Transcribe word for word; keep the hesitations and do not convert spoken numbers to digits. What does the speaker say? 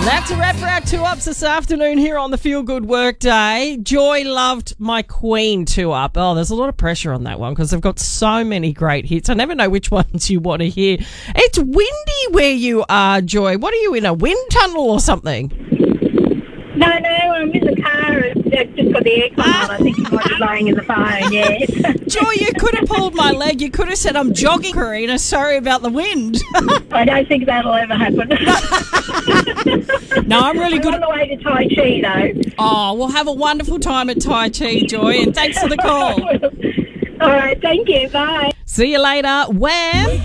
That's a wrap for our two ups this afternoon here on the Feel Good Work Day. Joy loved my Queen two up. Oh, there's a lot of pressure on that one because they've got so many great hits. I never know which ones you want to hear. It's windy where you are, Joy. What are you, in a wind tunnel or something? No, no, I'm in the car. I've just got the aircon on. I think you might be lying in the phone, yes. Joy, you could have pulled my leg. You could have said, I'm jogging, Karina. Sorry about the wind. I don't think that'll ever happen. No, I'm really I'm good. on the way to Tai Chi, though. Oh, we'll have a wonderful time at Tai Chi, Joy, and thanks for the call. All right, thank you. Bye. See you later. Wham!